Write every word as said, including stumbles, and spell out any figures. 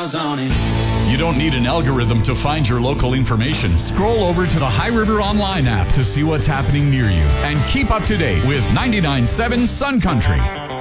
miles on it. You don't need an algorithm to find your local information. Scroll over to the High River Online app to see what's happening near you. And keep up to date with ninety-nine point seven Sun Country.